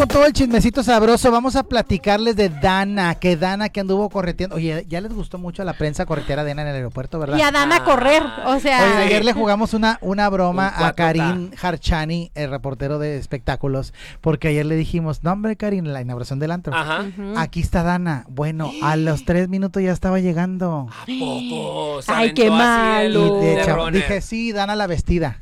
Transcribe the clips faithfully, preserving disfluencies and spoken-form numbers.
con todo el chismecito sabroso. Vamos a platicarles de Dana, que Dana que anduvo correteando. Oye, ya les gustó mucho a la prensa corretear a Dana en el aeropuerto, ¿verdad? Y a Dana ah, correr, o sea. Oye, ayer le jugamos una, una broma un a Karim Harchani, el reportero de espectáculos, porque ayer le dijimos, no hombre Karim, la inauguración del antro. Ajá. Uh-huh. Aquí está Dana. Bueno, a los tres minutos ya estaba llegando. ¿A poco? Ay, qué malo. Y de hecho, dije, sí, Dana la vestida.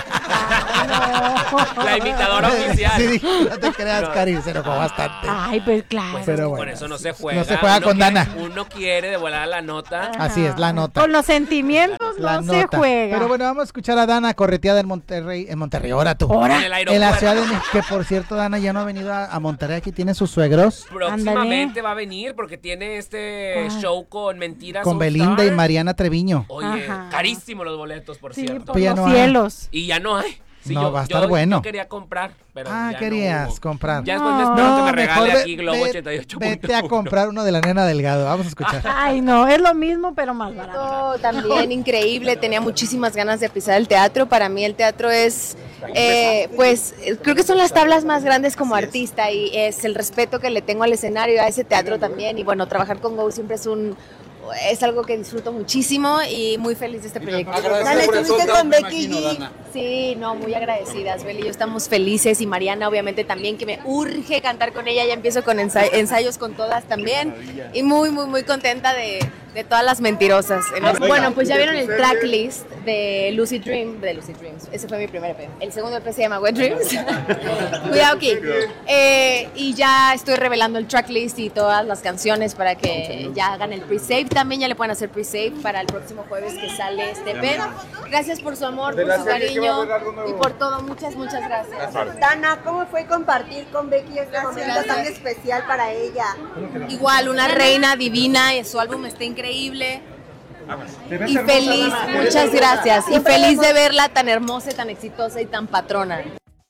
No. La imitadora oficial. Sí, dije, no te creas, no. Karim, se enojó bastante. Ay, pues claro. Pues pero bueno, bueno, con eso no se juega. No se juega uno con quiere, Dana. Uno quiere de volar la nota. Ajá. Así es, la nota. Con los sentimientos la no nota. Se juega. Pero bueno, vamos a escuchar a Dana correteada en Monterrey. En Monterrey, ahora tú. ¿Ahora? En, en la Ciudad de México, que por cierto, Dana ya no ha venido a, a Monterrey. Aquí tiene sus suegros. Próximamente Andale. va a venir porque tiene este ah. show con Mentiras. Con Belinda y Mariana Treviño. Oye, Ajá. carísimos los boletos, por sí, cierto. Por ya los no cielos. Hay. Y ya no hay. Sí, no, yo, va a estar yo, bueno. Yo quería comprar, pero Ah, ya querías no comprar. Ya después me espero no, que me regale ve, aquí Globo ve, ochenta y ocho. Vete a comprar uno de la Nena Delgado, vamos a escuchar. Ay, no, es lo mismo, pero más barato. También increíble, tenía muchísimas ganas de pisar el teatro. Para mí el teatro es, eh, pues, creo que son las tablas más grandes como artista y es el respeto que le tengo al escenario, a ese teatro también. Y bueno, trabajar con Go siempre es un... es algo que disfruto muchísimo y muy feliz de este proyecto. Dale, ¿estuviste con Becky G? Sí, no, muy agradecidas. Beli y yo estamos felices y Mariana obviamente también, que me urge cantar con ella. Ya empiezo con ensay- ensayos con todas también y muy, muy, muy contenta de, de todas las mentirosas. Bueno, pues ya vieron el tracklist de Lucid Dream, de Lucid Dreams. Ese fue mi primer E P. El segundo E P se llama Wet Dreams. Cuidado aquí. Eh, y ya estoy revelando el tracklist y todas las canciones para que ya hagan el pre-save. También ya le pueden hacer pre-save para el próximo jueves que sale este E P. Gracias por su amor, por su cariño y por todo. Muchas, muchas gracias. Dana, ¿cómo fue compartir con Becky este momento tan especial para ella? Igual, una reina divina, y su álbum está increíble. Y feliz, muchas gracias. Y feliz de verla tan hermosa, tan exitosa y tan patrona.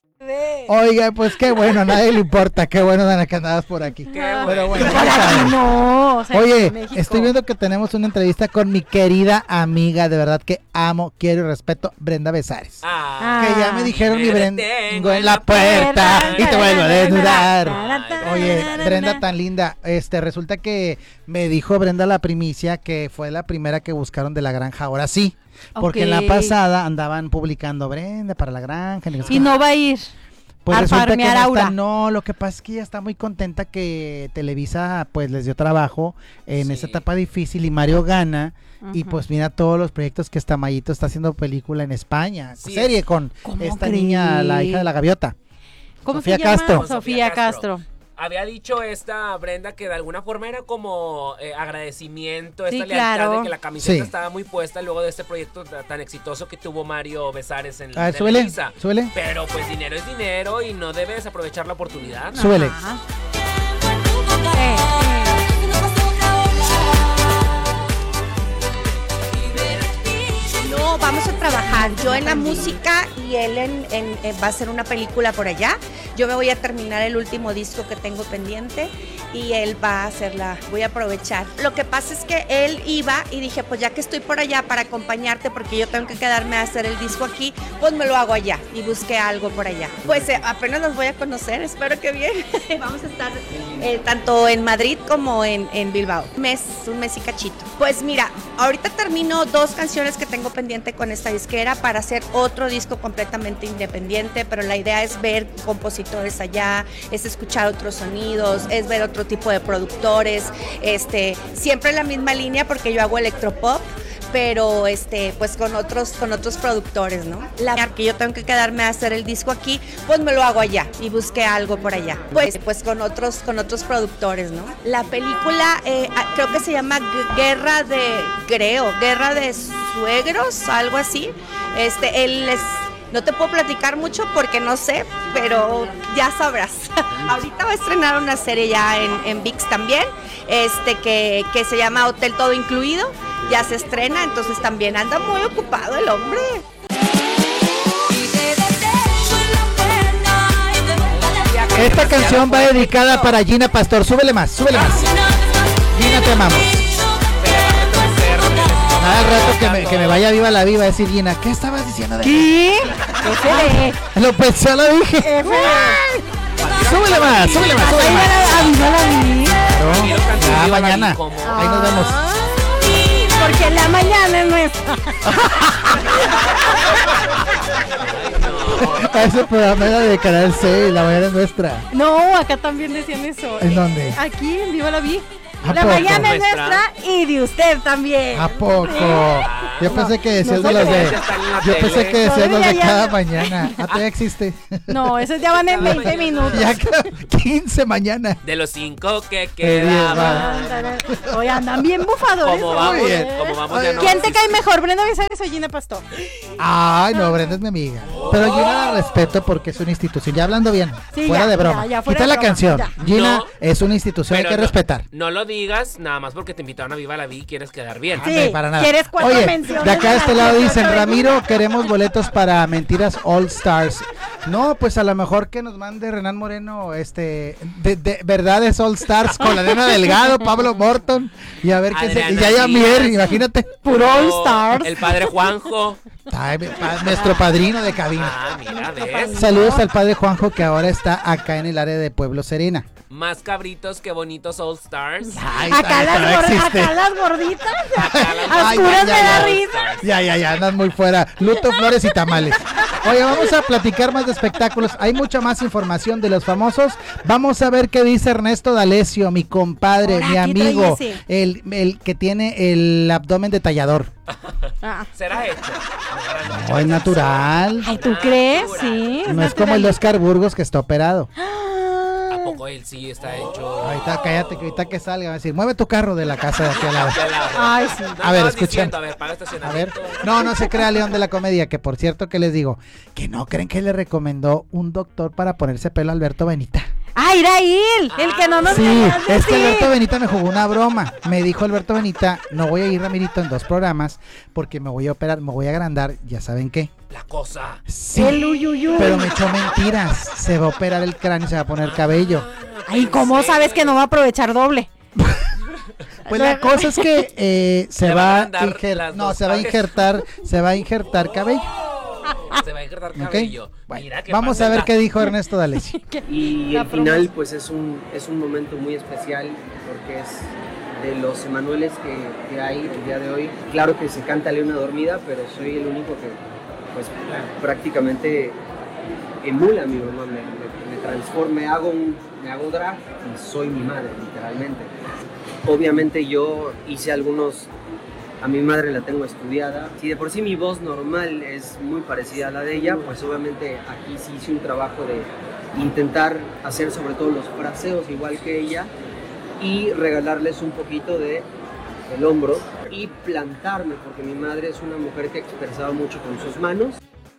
Oiga, pues qué bueno, a nadie le importa, qué bueno, Dana, que andabas por aquí. Qué Pero bueno. bueno, no, o sea, oye, estoy viendo que tenemos una entrevista con mi querida amiga, de verdad que amo, quiero y respeto, Brenda Besares. Ah, que ya me dijeron mi Brenda tengo en la puerta y te vuelvo a desnudar. Oye, Brenda tan linda, este, resulta que me dijo Brenda la primicia que fue la primera que buscaron de la granja, ahora sí. Porque okay. En la pasada andaban publicando Brenda para la granja. Y no va a ir pues a resulta farmear que no, Aura. Está, no, lo que pasa es que ella está muy contenta que Televisa pues les dio trabajo en sí. esa etapa difícil y Mario gana. Uh-huh. Y pues mira todos los proyectos que está Mayito está haciendo película en España. Sí, serie con esta creí? niña, la hija de la gaviota. ¿Cómo Sofía se llama? Castro. Sofía Castro. Había dicho esta Brenda que de alguna forma era como eh, agradecimiento, esta sí, lealtad claro. de que la camiseta sí. estaba muy puesta luego de este proyecto t- tan exitoso que tuvo Mario Besares en la Televisa. Súbele, súbele. Pero pues dinero es dinero y no debes aprovechar la oportunidad. Súbele. Ajá. Eh, No, vamos a trabajar, yo en la música y él en, en, en, va a hacer una película por allá. Yo me voy a terminar el último disco que tengo pendiente y él va a hacerla, voy a aprovechar. Lo que pasa es que él iba y dije, pues ya que estoy por allá para acompañarte, porque yo tengo que quedarme a hacer el disco aquí, pues me lo hago allá y busqué algo por allá. Pues eh, apenas los voy a conocer, espero que bien. Vamos a estar eh, tanto en Madrid como en, en Bilbao. Un mes, un mes y cachito. Pues mira, ahorita termino dos canciones que tengo pendiente con esta disquera para hacer otro disco completamente independiente, pero la idea es ver compositores allá, es escuchar otros sonidos, es ver otro tipo de productores, este, siempre en la misma línea porque yo hago electropop, pero este, pues con otros, con otros productores, ¿no? La que yo tengo que quedarme a hacer el disco aquí, pues me lo hago allá y busqué algo por allá, pues, pues con otros, con otros productores, ¿no? La película eh, creo que se llama Guerra de, creo, Guerra de Suegros, algo así. Este, él es, no te puedo platicar mucho porque no sé, pero ya sabrás. Ahorita va a estrenar una serie ya en, en V I X también, este, que, que se llama Hotel Todo Incluido. Ya se estrena, entonces también anda muy ocupado el hombre. Esta canción va dedicada para Gina Pastor. Súbele más, súbele más. Gina, te amamos. Nada, al rato que me, que me vaya viva la viva, decir Gina, ¿qué estabas diciendo de ¿Qué? Lo pensé, lo dije. súbele más, súbele más, súbele Ahí más. va la- ahí va la vi. Claro. Quiero cantar Ya, Viva la mañana. Vi como- Ahí nos vemos. Ay, porque la mañana es nuestra. Ese programa era de Canal seis, la mañana es nuestra. No, acá también decían eso. ¿En dónde? Aquí en Viva la Vi. ¿A La poco? mañana es Nuestra. nuestra y de usted también. ¿A poco? Yo pensé que decías no de los sé. de. Están en la Yo tele. pensé que decías los de Todavía ya- cada mañana. Ah, todavía existe. No, esos ya van en veinte minutos. Ya quince mañana. De los cinco que Qué bien, quedaban. Oye, andan bien bufadores. Como ¿no? vamos, bien. como vamos ya no ¿Quién te existe. cae mejor, Brenda Besares o Gina Pastor? Ay, no, Brenda es mi amiga. Pero yo la respeto porque es una institución. Ya hablando bien, Sí, fuera ya, de broma. ya, ya, fuera Quita de la broma, canción. ya. Gina No, es una institución, hay Pero que no- respetar. No lo digas nada más porque te invitaron a Viva la Vi y quieres quedar bien. Sí. Ándale, para nada. ¿Quieres cuatro Oye, menciones de acá de de este las lado dieciocho dicen, de Ramiro, queremos boletos para Mentiras All Stars. No, pues a lo mejor que nos mande Renan Moreno, este, de, de verdades All Stars con la Nena Delgado, Pablo Morton, y a ver qué se, y Adriana Yaya Mier, Díaz. imagínate. Puro O All Stars. El padre Juanjo. Ay, pa- nuestro padrino de cabina. Ah, mira, ves. Saludos al padre Juanjo que ahora está acá en el área de Pueblo Serena. Más cabritos que bonitos All Stars. Ay, Acá ay, las, todavía gor- existe. acá las gorditas. Acá las A Ay, oscuras ya, me ya, da ya. risa. Ya, ya, ya, andan muy fuera. Luto, flores y tamales. Oye, vamos a platicar más de espectáculos. Hay mucha más información de los famosos. Vamos a ver qué dice Ernesto D'Alessio, mi compadre, Ahora, mi ¿qué trae amigo, ese? el, el que tiene el abdomen detallador. Ah. ¿Será hecho? No, es natural. Ay, ¿tú crees? Sí. No es como el de Oscar Burgos que está operado. ¿A poco él sí está hecho? Ahorita cállate, que ahorita que salga va a decir, mueve tu carro de la casa de aquí al lado. De lado. Ay, sí. No, A ver, estabas escuchen. diciendo, A ver, paga A ver, estacionamiento. no, no se crea León de la Comedia, que por cierto que les digo, que no creen que le recomendó un doctor para ponerse pelo a Alberto Benita. Ah, era él, el que no nos Sí, querías es que decir. Alberto Benita me jugó una broma. Me dijo Alberto Benita, no voy a ir, Ramirito, en dos programas porque me voy a operar, me voy a agrandar, ya saben qué. La cosa. Sí, El uyuyuy. pero me echó mentiras. Se va a operar el cráneo y se va a poner cabello. Ay, ¿cómo sabes que no va a aprovechar doble? Pues la cosa es que eh, se Le van a va a agrandar injer- las no, dos se va a partes. injertar, se va a injertar cabello. Se va a injertar ¿Ok? cabello. Bueno, Mira que vamos a ver faceta. qué dijo Ernesto D'Alessio. Y La el final pues es un, es un momento muy especial porque es de los Emanueles que, que hay el día de hoy. Claro que se canta Leona Dormida, pero soy el único que pues prácticamente emula a mi mamá, me, me, me transforma, me hago, un, me hago drag y soy mi madre literalmente. Obviamente yo hice algunos, a mi madre la tengo estudiada. Si de por sí mi voz normal es muy parecida a la de ella, pues obviamente aquí sí hice un trabajo de intentar hacer sobre todo los fraseos igual que ella y regalarles un poquito de el hombro y plantarme, porque mi madre es una mujer que expresaba mucho con sus manos.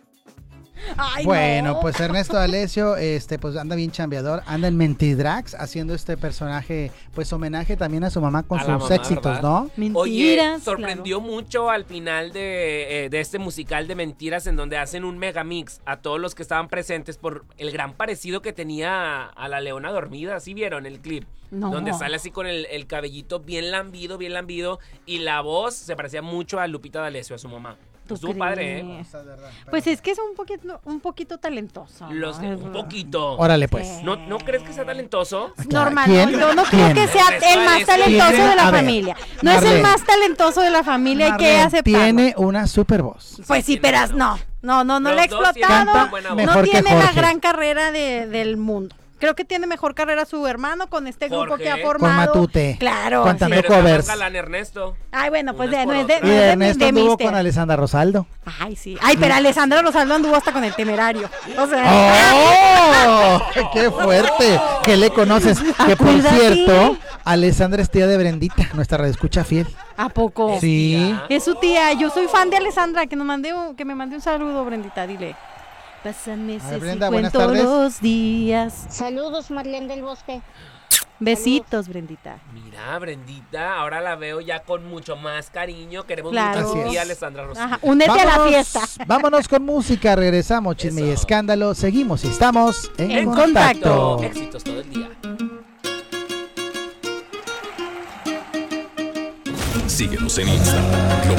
Ay, Bueno, no. pues Ernesto D'Alessio, este, pues anda bien chambeador, anda en Mentidrags haciendo este personaje, pues homenaje también a su mamá con A la sus mamá, éxitos, ¿verdad? ¿no? Oye, Mentiras. sorprendió mucho al final de, eh, de este musical de Mentiras en donde hacen un megamix a todos los que estaban presentes por el gran parecido que tenía a la Leona Dormida. ¿Sí vieron el clip? No. Donde sale así con el, el cabellito bien lambido, bien lambido y la voz se parecía mucho a Lupita D'Alessio, a su mamá. ¿Tú Estuvo padre, ¿eh? crees? Pues es que es un poquito, un poquito talentoso. ¿no? Los, un poquito. Órale, pues. Sí. ¿No, ¿No crees que sea talentoso? Es normal, ¿Quién? ¿no? Yo no creo ¿Quién? que sea Ernesto el más D'Alessio. talentoso Tiene- de la a ver, familia. No es Marlene. el más talentoso de la familia, hay que Marlene aceptarlo. tiene una super voz. Pues sí, tiene pero razón. no, no, no, no Los le ha dos tienen explotado. Canta buena voz. mejor No que tiene la Jorge. gran carrera de, del mundo. Creo que tiene mejor carrera su hermano con este grupo Jorge. que ha Con formado. Matute. Claro. Cantando sí. Pero está covers. más galán Ernesto. Ay, bueno, pues Unas de, no por es de, otras. no Y es de, Ernesto de anduvo Mister. con Alessandra Rosaldo. Ay, sí. Ay, pero Alessandra Rosaldo anduvo hasta con el Temerario. O sea, ¡Oh! ¡Qué fuerte! ¿Qué le conoces? Que por Acuérdate. cierto, Alessandra es tía de Brendita, nuestra radioescucha fiel. ¿a poco? Sí. Es su tía. Yo soy fan de Alessandra. Que nos mande un, que me mande un saludo, Brendita. Dile. Pasan meses Brenda, y buenas cuento tardes. los días. Saludos, Marlene del Bosque. Besitos, Brendita. Mira, Brendita, ahora la veo ya con mucho más cariño. Queremos Claro. mucho a Así tu es. tía Alessandra Rosaldo. Ajá, únete a la Vámonos- fiesta. Vámonos con música, regresamos, chisme y Eso. escándalo, seguimos y estamos en, En contacto. contacto. Éxitos todo el día. Síguenos en Instagram, lo